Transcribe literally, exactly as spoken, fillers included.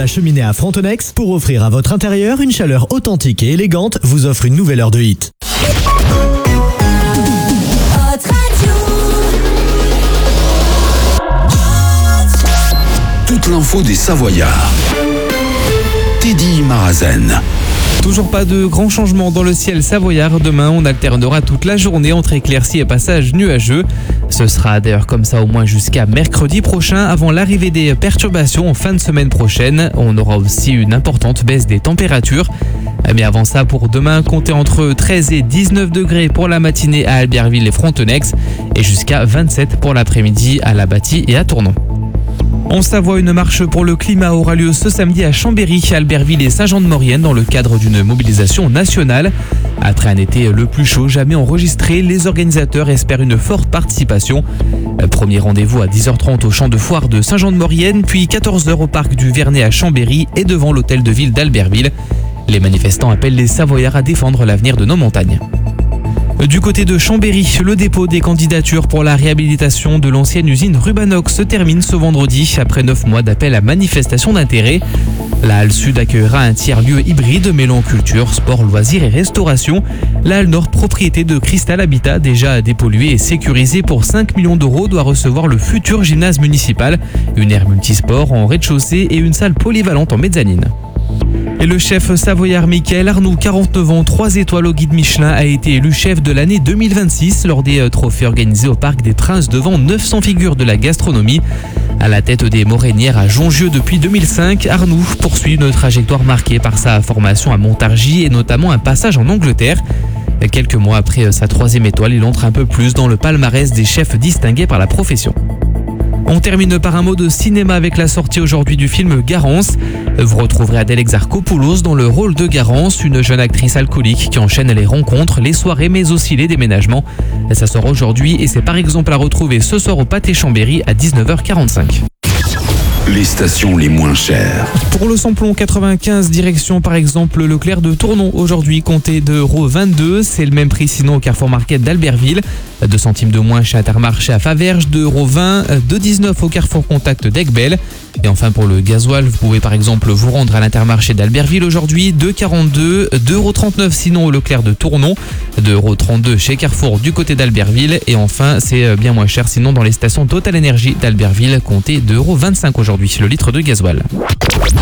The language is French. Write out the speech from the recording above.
la cheminée à Frontenex, pour offrir à votre intérieur une chaleur authentique et élégante, vous offre une nouvelle heure de hit. Toute l'info des Savoyards. Teddy Marazen. Toujours pas de grands changements dans le ciel savoyard. Demain, on alternera toute la journée entre éclaircies et passages nuageux. Ce sera d'ailleurs comme ça au moins jusqu'à mercredi prochain, avant l'arrivée des perturbations en fin de semaine prochaine. On aura aussi une importante baisse des températures. Mais avant ça, pour demain, comptez entre treize et dix-neuf degrés pour la matinée à Albertville et Frontenex et jusqu'à vingt-sept pour l'après-midi à La Bâtie et à Tournon. En Savoie, une marche pour le climat aura lieu ce samedi à Chambéry, Albertville et Saint-Jean-de-Maurienne dans le cadre d'une mobilisation nationale. Après un été le plus chaud jamais enregistré, les organisateurs espèrent une forte participation. Premier rendez-vous à dix heures trente au champ de foire de Saint-Jean-de-Maurienne, puis quatorze heures au parc du Vernet à Chambéry et devant l'hôtel de ville d'Albertville. Les manifestants appellent les Savoyards à défendre l'avenir de nos montagnes. Du côté de Chambéry, le dépôt des candidatures pour la réhabilitation de l'ancienne usine Rubanox se termine ce vendredi après neuf mois d'appel à manifestation d'intérêt. La Halle Sud accueillera un tiers-lieu hybride mêlant culture, sport, loisirs et restauration. La Halle Nord, propriété de Cristal Habitat, déjà dépolluée et sécurisée pour cinq millions d'euros, doit recevoir le futur gymnase municipal, une aire multisport en rez-de-chaussée et une salle polyvalente en mezzanine. Et le chef savoyard Michael Arnoux, quarante-neuf ans, trois étoiles au guide Michelin, a été élu chef de l'année deux mille vingt-six lors des trophées organisés au Parc des Princes devant neuf cents figures de la gastronomie. À la tête des Morénières à Jongieu depuis deux mille cinq, Arnoux poursuit une trajectoire marquée par sa formation à Montargis et notamment un passage en Angleterre. Quelques mois après sa troisième étoile, il entre un peu plus dans le palmarès des chefs distingués par la profession. On termine par un mot de cinéma avec la sortie aujourd'hui du film Garance. Vous retrouverez Adèle Exarchopoulos dans le rôle de Garance, une jeune actrice alcoolique qui enchaîne les rencontres, les soirées mais aussi les déménagements. Ça sort aujourd'hui et c'est par exemple à retrouver ce soir au Pâté Chambéry à dix-neuf heures quarante-cinq. Les stations les moins chères. Pour le samplon quatre-vingt-quinze, direction par exemple Leclerc de Tournon. Aujourd'hui, comptez deux euros vingt-deux. C'est le même prix sinon au Carrefour Market d'Albertville. deux centimes de moins chez Intermarché à Faverges, deux euros vingt. deux euros dix-neuf au Carrefour Contact d'Aiguebelle. Et enfin pour le gasoil, vous pouvez par exemple vous rendre à l'Intermarché d'Albertville aujourd'hui. deux euros quarante-deux. deux euros trente-neuf sinon au Leclerc de Tournon. deux euros trente-deux chez Carrefour du côté d'Albertville. Et enfin, c'est bien moins cher sinon dans les stations Total Énergie d'Albertville. Comptez deux euros vingt-cinq aujourd'hui le litre de gasoil.